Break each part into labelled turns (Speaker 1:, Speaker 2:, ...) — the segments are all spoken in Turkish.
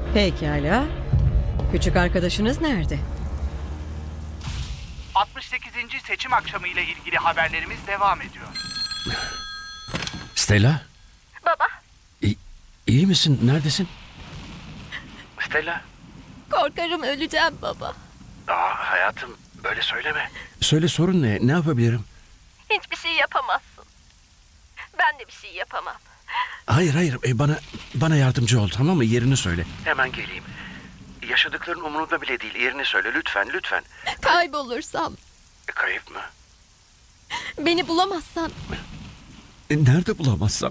Speaker 1: Pekala. Küçük arkadaşınız nerede?
Speaker 2: 68. seçim akşamı ile ilgili haberlerimiz devam ediyor.
Speaker 3: Stella,
Speaker 4: Baba,
Speaker 3: iyi misin? Neredesin? Stella.
Speaker 4: korkarım öleceğim baba.
Speaker 3: Hayatım, böyle söyleme. Söyle, sorun ne? Ne yapabilirim?
Speaker 4: Hiçbir şey yapamazsın. Ben de bir şey yapamam.
Speaker 3: Hayır, bana yardımcı ol, tamam mı? Yerini söyle. Hemen geleyim. Yaşadıkların umurumda bile değil. Yerini söyle lütfen.
Speaker 4: Kaybolursam,
Speaker 3: Kayıp mı?
Speaker 4: beni bulamazsan
Speaker 3: Nerede bulamazsam?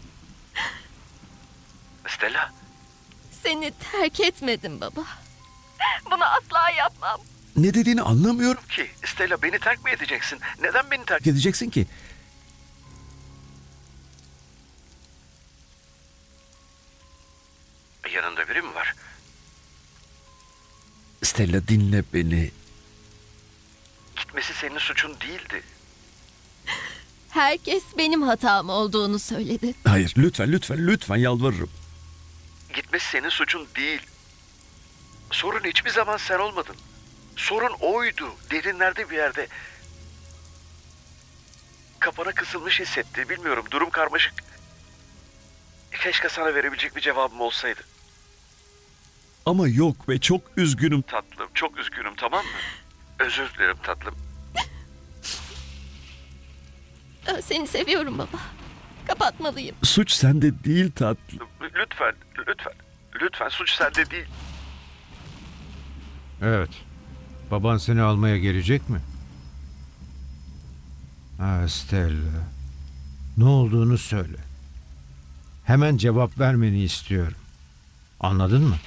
Speaker 3: Stella.
Speaker 4: seni terk etmedim baba. Bunu asla yapmam.
Speaker 3: Ne dediğini anlamıyorum ki. Stella, beni terk mi edeceksin? Neden beni terk edeceksin ki? Yanında biri mi var? Stella, dinle beni. Gitmesi senin suçun değildi.
Speaker 4: Herkes benim hatam olduğunu söyledi.
Speaker 3: Hayır, lütfen yalvarırım. Gitmesi senin suçun değil. Sorun hiçbir zaman sen olmadın. Sorun oydu. Derinlerde bir yerde. Kafana kısılmış hissetti. Bilmiyorum, durum karmaşık. Keşke sana verebilecek bir cevabım olsaydı. Ama yok ve çok üzgünüm tatlım. Çok üzgünüm, tamam mı? Özür dilerim tatlım.
Speaker 4: Seni seviyorum baba. Kapatmalıyım.
Speaker 3: Suç sende değil tatlım. Lütfen suç sende değil.
Speaker 5: Evet. Baban seni almaya gelecek mi? Stella. Ne olduğunu söyle. Hemen cevap vermeni istiyorum. Anladın mı?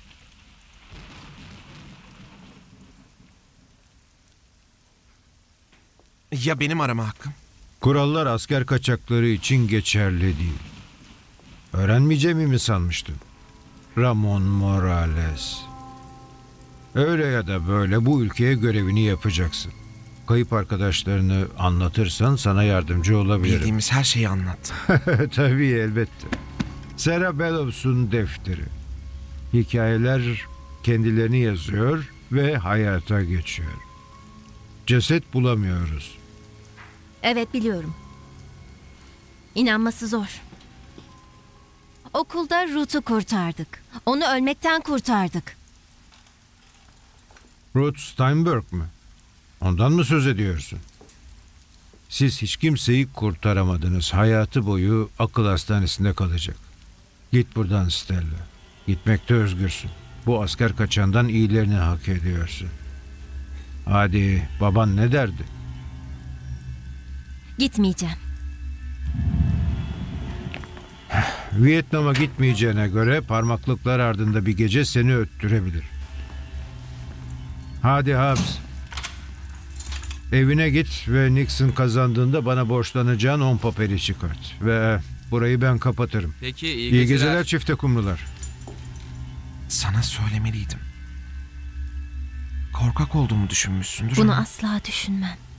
Speaker 6: Ya benim arama hakkım?
Speaker 5: Kurallar asker kaçakları için geçerli değil. Öğrenmeyeceğimi mi sanmıştın? Ramon Morales. Öyle ya da böyle bu ülkeye görevini yapacaksın. Kayıp arkadaşlarını anlatırsan sana yardımcı olabilirim.
Speaker 6: Bildiğimiz her şeyi anlattım.
Speaker 5: Tabii, elbette. Sarah Bellows'un defteri. Hikayeler kendilerini yazıyor ve hayata geçiyor. Ceset bulamıyoruz.
Speaker 4: Evet, biliyorum. İnanması zor. Okulda Ruth'u kurtardık. Onu ölmekten kurtardık.
Speaker 5: Ruth Steinberg mı? Ondan mı söz ediyorsun? Siz hiç kimseyi kurtaramadınız. Hayatı boyu akıl hastanesinde kalacak. Git buradan Stella. Gitmekte özgürsün. Bu asker kaçağından iyilerini hak ediyorsun. Hadi, baban ne derdi?
Speaker 4: Gitmeyeceğim.
Speaker 5: Vietnam'a gitmeyeceğine göre parmaklıklar ardında bir gece seni öttürebilir. Hadi Habs. Evine git ve Nixon kazandığında bana borçlanacağın 10 papeli çıkart. Ve burayı ben kapatırım.
Speaker 7: Peki,
Speaker 5: İyi geceler çifte kumrular.
Speaker 6: Sana söylemeliydim. Korkak olduğumu düşünmüşsündür
Speaker 4: Bunu
Speaker 6: ama
Speaker 4: asla düşünmem.